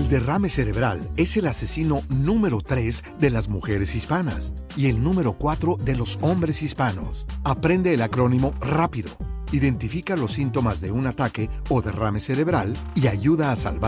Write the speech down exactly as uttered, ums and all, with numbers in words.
El derrame cerebral es el asesino número tres de las mujeres hispanas y el número cuatro de los hombres hispanos. Aprende el acrónimo rápido. Identifica los síntomas de un ataque o derrame cerebral y ayuda a salvar